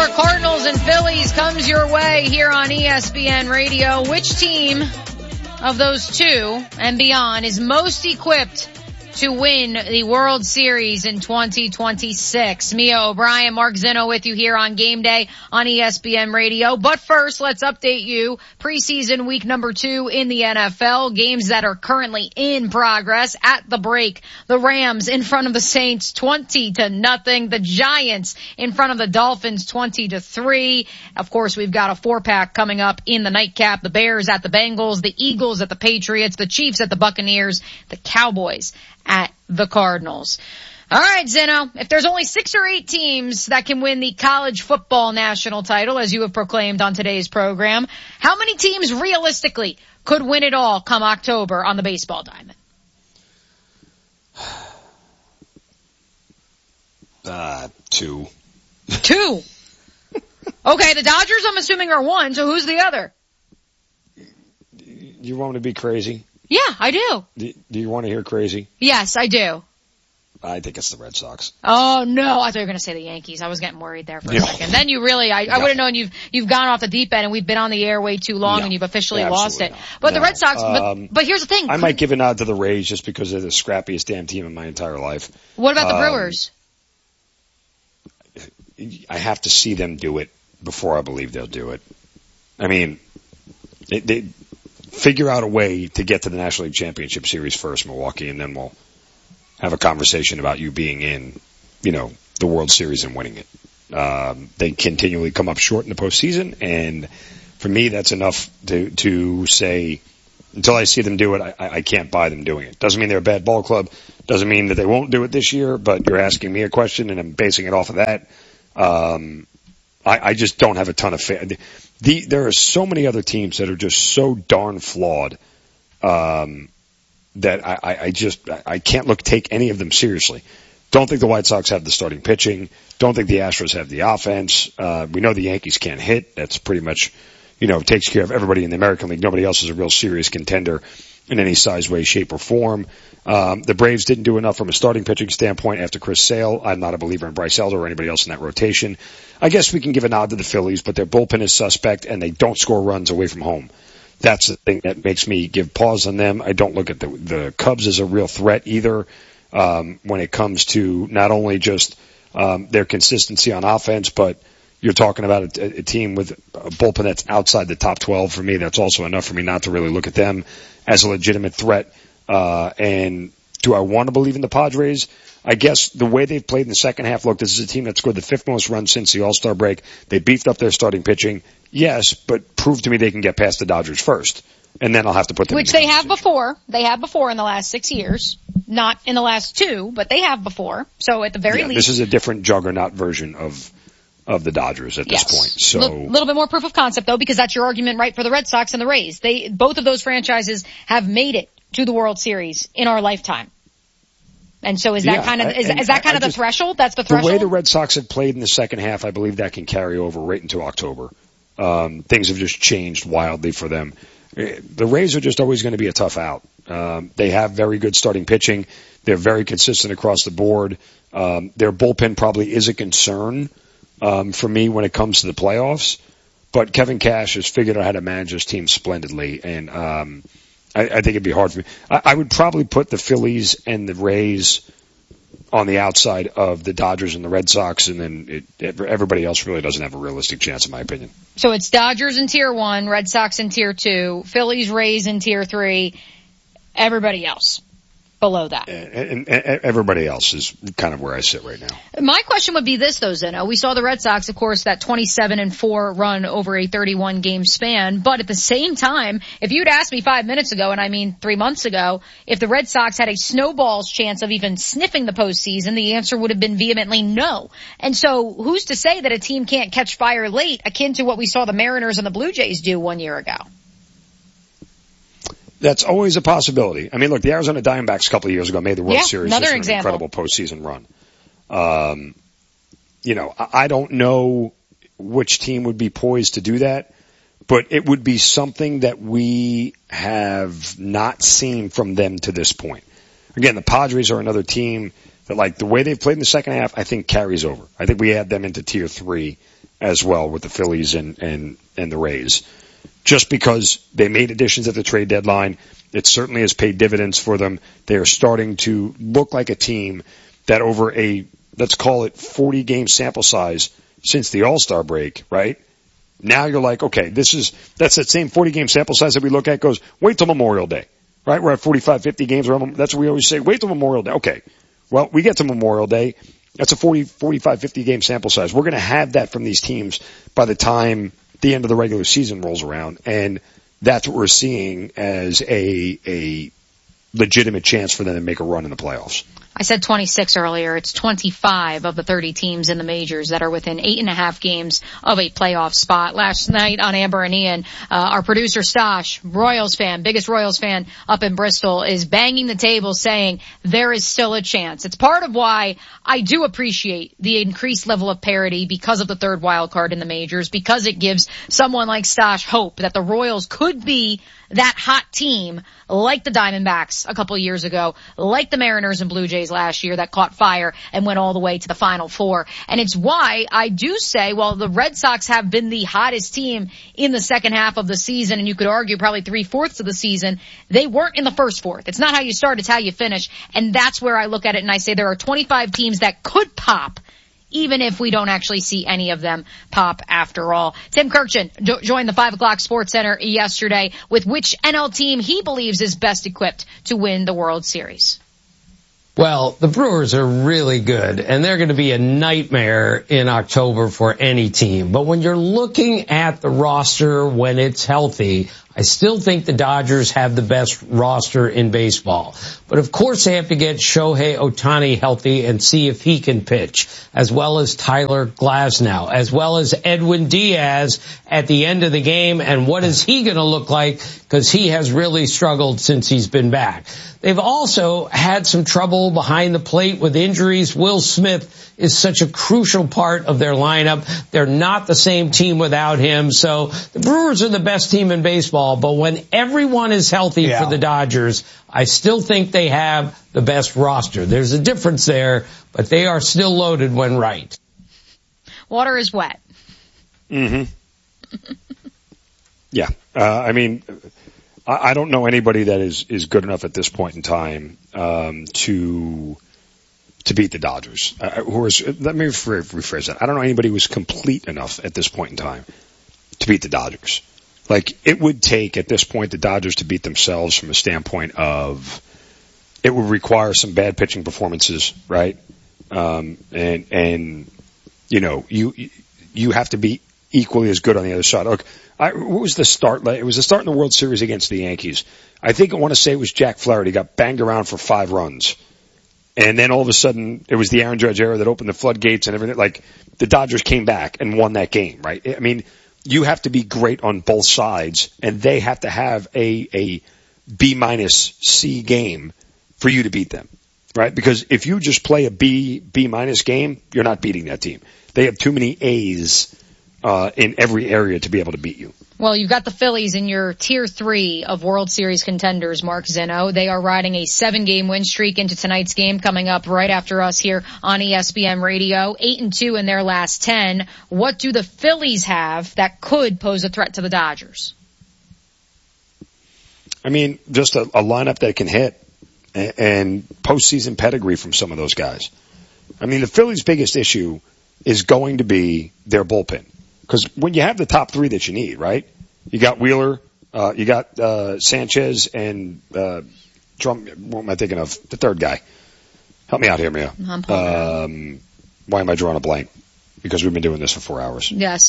for Cardinals and Phillies comes your way here on ESPN Radio. Which team of those two and beyond is most equipped to win the World Series in 2026? Mia O'Brien, Mark Zinno with you here on Game Day on ESPN Radio. But first, let's update you. Preseason week number 2 in the NFL. Games that are currently in progress. At the break, the Rams in front of the Saints 20-0. The Giants in front of the Dolphins 20-3. Of course, we've got a 4-pack coming up in the nightcap. The Bears at the Bengals, the Eagles at the Patriots, the Chiefs at the Buccaneers, the Cowboys at the Cardinals. All right, Zeno, if there's only 6 or 8 teams that can win the college football national title, as you have proclaimed on today's program, how many teams realistically could win it all come October on the baseball diamond? 2. 2? Okay, the Dodgers, I'm assuming, are 1, so who's the other? You want me to be crazy? Yeah, I do. Do you want to hear crazy? Yes, I do. I think it's the Red Sox. Oh, no. I thought you were going to say the Yankees. I was getting worried there for a second. Then you really, I would have known you've gone off the deep end and we've been on the air way too long and you've officially lost it. Not. But the Red Sox, but here's the thing. I might give a nod to the Rays just because they're the scrappiest damn team in my entire life. What about the Brewers? I have to see them do it before I believe they'll do it. I mean, they figure out a way to get to the National League Championship Series first, Milwaukee, and then we'll have a conversation about you being in, the World Series and winning it. They continually come up short in the postseason, and for me, that's enough to say, until I see them do it, I can't buy them doing it. Doesn't mean they're a bad ball club. Doesn't mean that they won't do it this year, but you're asking me a question, and I'm basing it off of that. I just don't have a ton of faith. There are so many other teams that are just so darn flawed, that I can't take any of them seriously. Don't think the White Sox have the starting pitching. Don't think the Astros have the offense. We know the Yankees can't hit. That's pretty much, takes care of everybody in the American League. Nobody else is a real serious contender in any size, way, shape, or form. The Braves didn't do enough from a starting pitching standpoint after Chris Sale. I'm not a believer in Bryce Elder or anybody else in that rotation. I guess we can give a nod to the Phillies, but their bullpen is suspect and they don't score runs away from home. That's the thing that makes me give pause on them. I don't look at the Cubs as a real threat either, when it comes to not only just, their consistency on offense, but you're talking about a team with a bullpen that's outside the top 12 for me. That's also enough for me not to really look at them as a legitimate threat. And do I want to believe in the Padres? I guess the way they've played in the second half, look, this is a team that scored the 5th most runs since the All-Star break. They beefed up their starting pitching. Yes, but prove to me they can get past the Dodgers first. And then I'll have to put them Which they have before. They have before in the last 6 years. Not in the last 2, but they have before. So at the very least. This is a different juggernaut version of the Dodgers at this point. So a little bit more proof of concept though, because that's your argument, right, for the Red Sox and the Rays. Both of those franchises have made it to the World Series in our lifetime. And so is that kind of the threshold? That's the threshold? The way the Red Sox have played in the second half, I believe that can carry over right into October. Things have just changed wildly for them. The Rays are just always going to be a tough out. They have very good starting pitching. They're very consistent across the board. Their bullpen probably is a concern, for me when it comes to the playoffs. But Kevin Cash has figured out how to manage his team splendidly, and I think it'd be hard for me. I would probably put the Phillies and the Rays on the outside of the Dodgers and the Red Sox, and then everybody else really doesn't have a realistic chance, in my opinion. So it's Dodgers in Tier 1, Red Sox in Tier 2, Phillies, Rays in Tier 3, everybody else below that. And everybody else is kind of where I sit right now. My question would be this, though, Zeno. We saw the Red Sox, of course, that 27-4 run over a 31-game span. But at the same time, if you'd asked me 5 minutes ago, and I mean 3 months ago, if the Red Sox had a snowball's chance of even sniffing the postseason, the answer would have been vehemently no. And so who's to say that a team can't catch fire late, akin to what we saw the Mariners and the Blue Jays do 1 year ago? That's always a possibility. I mean, look, the Arizona Diamondbacks a couple of years ago made the World Series just an incredible postseason run. I don't know which team would be poised to do that, but it would be something that we have not seen from them to this point. Again, the Padres are another team that, like, the way they've played in the second half, I think carries over. I think we add them into Tier 3 as well with the Phillies and the Rays. Just because they made additions at the trade deadline, it certainly has paid dividends for them. They are starting to look like a team that over a, let's call it 40-game sample size since the All-Star break, right? Now you're like, okay, that's that same 40-game sample size that we look at goes, wait till Memorial Day, right? We're at 45, 50 games. That's what we always say. Wait till Memorial Day. Okay. Well, we get to Memorial Day. That's a 40, 45, 50-game sample size. We're going to have that from these teams by the time the end of the regular season rolls around. And that's what we're seeing as a legitimate chance for them to make a run in the playoffs. I said 26 earlier. It's 25 of the 30 teams in the majors that are within 8.5 games of a playoff spot. Last night on Amber and Ian, our producer Stosh, Royals fan, biggest Royals fan up in Bristol, is banging the table saying there is still a chance. It's part of why I do appreciate the increased level of parity because of the third wild card in the majors, because it gives someone like Stosh hope that the Royals could be that hot team like the Diamondbacks a couple of years ago, like the Mariners and Blue Jays last year that caught fire and went all the way to the Final Four. And it's why I do say, well, the Red Sox have been the hottest team in the second half of the season, and you could argue probably 3/4 of the season, they weren't in the first fourth. It's not how you start, it's how you finish. And that's where I look at it and I say there are 25 teams that could pop, even if we don't actually see any of them pop after all. Tim Kirkjian joined the 5 o'clock Sports Center yesterday with which NL team he believes is best equipped to win the World Series. Well, the Brewers are really good, and they're going to be a nightmare in October for any team. But when you're looking at the roster when it's healthy, I still think the Dodgers have the best roster in baseball. But of course they have to get Shohei Ohtani healthy and see if he can pitch, as well as Tyler Glasnow, as well as Edwin Diaz at the end of the game. And what is he going to look like? Because he has really struggled since he's been back. They've also had some trouble behind the plate with injuries. Will Smith is such a crucial part of their lineup. They're not the same team without him. So the Brewers are the best team in baseball, but when everyone is healthy for the Dodgers, I still think they have the best roster. There's a difference there, but they are still loaded when right. Water is wet. Mm-hmm. Yeah. I mean, I don't know anybody that is good enough at this point in time to beat the Dodgers. Let me rephrase that. I don't know anybody who's complete enough at this point in time to beat the Dodgers. Like, it would take at this point the Dodgers to beat themselves from a standpoint of it would require some bad pitching performances, right? And you know, you have to be equally as good on the other side. Look, what was the start? It was the start in the World Series against the Yankees. I want to say it was Jack Flaherty got banged around for 5 runs. And then all of a sudden, it was the Aaron Judge era that opened the floodgates and everything. Like, the Dodgers came back and won that game, right? I mean, you have to be great on both sides, and they have to have a B-C game for you to beat them, right? Because if you just play a B- game, you're not beating that team. They have too many A's in every area to be able to beat you. Well, you've got the Phillies in your tier 3 of World Series contenders, Mark Zinno. They are riding a 7-game win streak into tonight's game coming up right after us here on ESPN Radio. 8-2 in their last 10. What do the Phillies have that could pose a threat to the Dodgers? I mean, just a lineup that can hit and postseason pedigree from some of those guys. I mean, the Phillies' biggest issue is going to be their bullpen. Because when you have the top 3 that you need, right? You got Wheeler, you got Sanchez, and Trump. What am I thinking of? The third guy. Help me out here, Mia. Why am I drawing a blank? Because we've been doing this for 4 hours. Yes.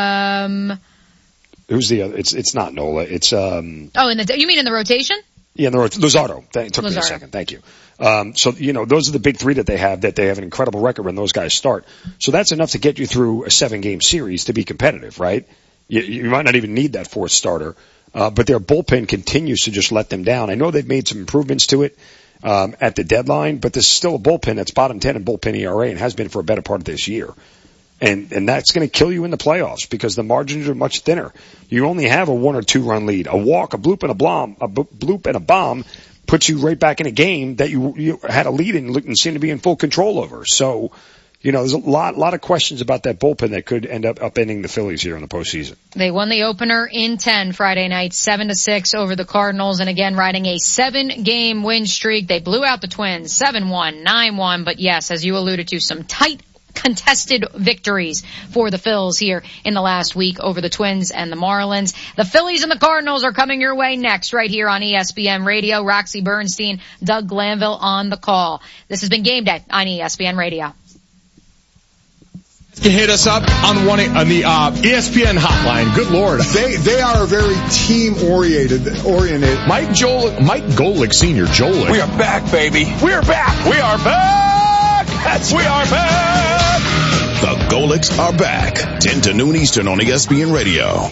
Who's the other? It's not Nola. It's you mean in the rotation? Yeah, Luzardo. It took me a second. Thank you. So, you know, those are the big 3 that they have an incredible record when those guys start. So that's enough to get you through a 7-game series to be competitive, right? You might not even need that 4th starter. But their bullpen continues to just let them down. I know they've made some improvements to it, at the deadline, but there's still a bullpen that's bottom 10 in bullpen ERA and has been for a better part of this year. And that's going to kill you in the playoffs because the margins are much thinner. You only have a 1 or 2 run lead. A walk, a bloop, and a bomb puts you right back in a game that you had a lead in and seem to be in full control over. So, there's a lot of questions about that bullpen that could end up upending the Phillies here in the postseason. They won the opener in 10 Friday night, 7-6 over the Cardinals, and again riding a 7-game win streak. They blew out the Twins 7-1, 9-1, but yes, as you alluded to, some tight contested victories for the Phils here in the last week over the Twins and the Marlins. The Phillies and the Cardinals are coming your way next right here on ESPN Radio. Roxy Bernstein, Doug Glanville on the call. This has been Game Day on ESPN Radio. You can hit us up on the ESPN hotline. Good Lord. They are very team oriented. Mike Golick Sr. Jolik. We are back, baby. We are back. We are back. We are back. The Golicks are back. 10 to noon Eastern on ESPN Radio.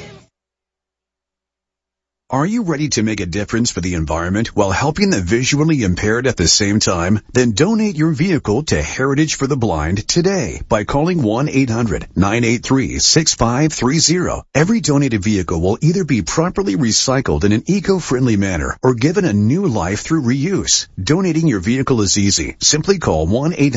Are you ready to make a difference for the environment while helping the visually impaired at the same time? Then donate your vehicle to Heritage for the Blind today by calling 1-800-983-6530. Every donated vehicle will either be properly recycled in an eco-friendly manner or given a new life through reuse. Donating your vehicle is easy. Simply call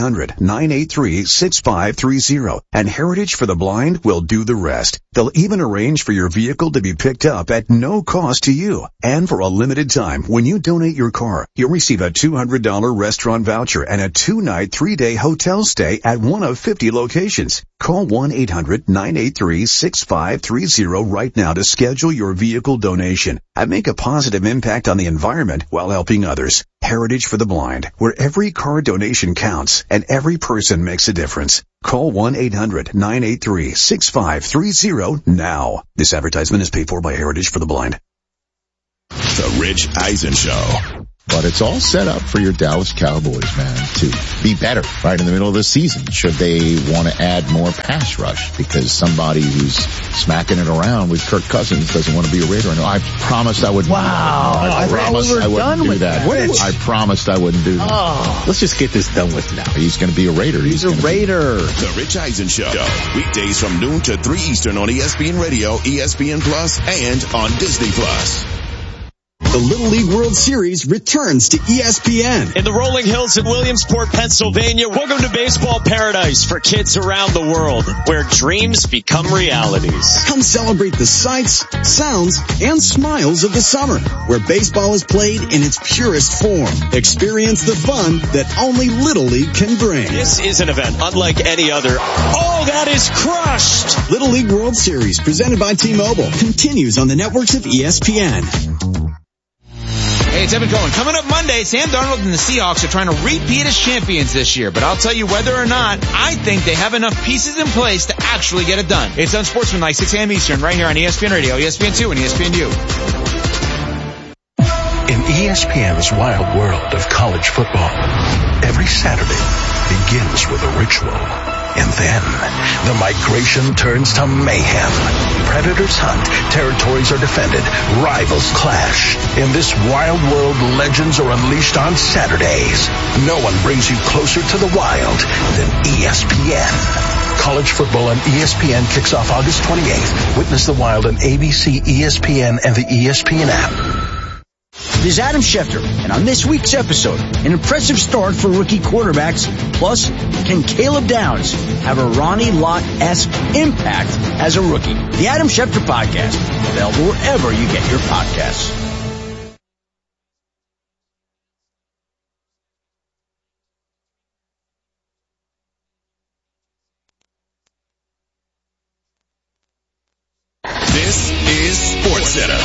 1-800-983-6530 and Heritage for the Blind will do the rest. They'll even arrange for your vehicle to be picked up at no cost to you. And for a limited time, when you donate your car, you'll receive a $200 restaurant voucher and a 2-night, 3-day hotel stay at one of 50 locations. Call 1-800-983-6530 right now to schedule your vehicle donation and make a positive impact on the environment while helping others. Heritage for the Blind, where every car donation counts and every person makes a difference. Call 1-800-983-6530 now. This advertisement is paid for by Heritage for the Blind. The Rich Eisen Show. But it's all set up for your Dallas Cowboys, man, to be better right in the middle of the season should they want to add more pass rush because somebody who's smacking it around with Kirk Cousins doesn't want to be a Raider. No, I promised I wouldn't. Wow. I promised I wouldn't do that. I promised I wouldn't do that. Oh. Let's just get this done with now. He's going to be a Raider. He's a Raider. The Rich Eisen Show. Weekdays from noon to 3 Eastern on ESPN Radio, ESPN Plus, and on Disney Plus. The Little League World Series returns to ESPN. In the rolling hills in Williamsport, Pennsylvania, welcome to baseball paradise for kids around the world, where dreams become realities. Come celebrate the sights, sounds, and smiles of the summer, where baseball is played in its purest form. Experience the fun that only Little League can bring. This is an event unlike any other. Oh, that is crushed! Little League World Series, presented by T-Mobile, continues on the networks of ESPN. Hey, it's Evan Cohen. Coming up Monday, Sam Darnold and the Seahawks are trying to repeat as champions this year. But I'll tell you whether or not, I think they have enough pieces in place to actually get it done. It's Unsportsmanlike, 6 a.m. Eastern, right here on ESPN Radio, ESPN2, and ESPNU. In ESPN's wild world of college football, every Saturday begins with a ritual. And then, the migration turns to mayhem. Predators hunt, territories are defended, rivals clash. In this wild world, legends are unleashed on Saturdays. No one brings you closer to the wild than ESPN. College football on ESPN kicks off August 28th. Witness the wild on ABC, ESPN, and the ESPN app. This is Adam Schefter, and on this week's episode, an impressive start for rookie quarterbacks, plus can Caleb Downs have a Ronnie Lott-esque impact as a rookie? The Adam Schefter Podcast, available wherever you get your podcasts. This is SportsCenter.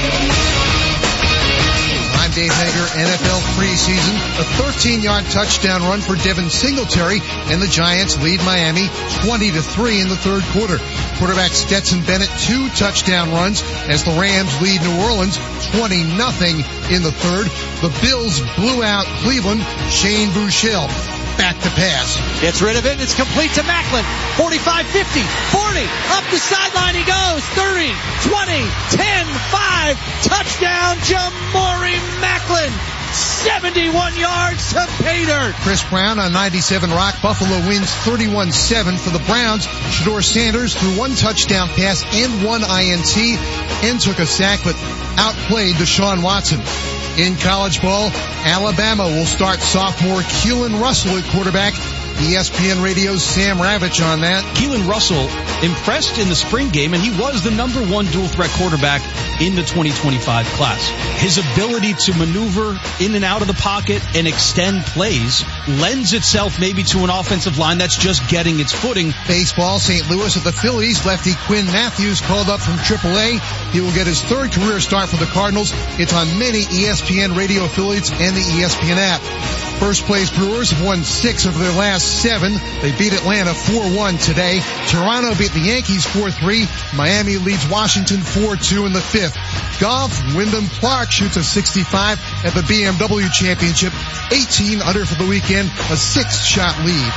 Dave Hager, NFL preseason, a 13-yard touchdown run for Devin Singletary, and the Giants lead Miami 20-3 in the third quarter. Quarterback Stetson Bennett, 2 touchdown runs as the Rams lead New Orleans 20-0 in the third. The Bills blew out Cleveland. Shane Buechele back to pass. Gets rid of it. It's complete to Macklin. 45, 50, 40. Up the sideline he goes. 30, 20, 10, 5. Touchdown, Jamori Macklin. 71 yards to pay dirt. Chris Brown on 97 Rock. Buffalo wins 31-7 for the Browns. Shedeur Sanders threw 1 touchdown pass and 1 INT and took a sack, but outplayed Deshaun Watson. In college ball, Alabama will start sophomore Keelan Russell at quarterback ESPN Radio's Sam Ravitch on that. Keelan Russell impressed in the spring game, and he was the number one dual threat quarterback in the 2025 class. His ability to maneuver in and out of the pocket and extend plays lends itself maybe to an offensive line that's just getting its footing. Baseball, St. Louis at the Phillies. Lefty Quinn Matthews called up from AAA. He will get his third career start for the Cardinals. It's on many ESPN radio affiliates and the ESPN app. First place Brewers have won 6 of their last 7. They beat Atlanta 4-1 today. Toronto beat the Yankees 4-3. Miami leads Washington 4-2 in the 5th. Golf, Wyndham Clark shoots a 65 at the BMW Championship. 18 under for the weekend, a 6-shot lead.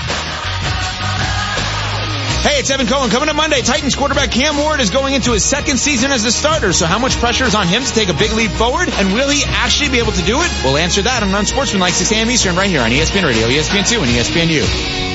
Hey, it's Evan Cohen. Coming up Monday, Titans quarterback Cam Ward is going into his second season as the starter. So how much pressure is on him to take a big leap forward? And will he actually be able to do it? We'll answer that on Unsportsmanlike 6 a.m. Eastern right here on ESPN Radio, ESPN2, and ESPNU.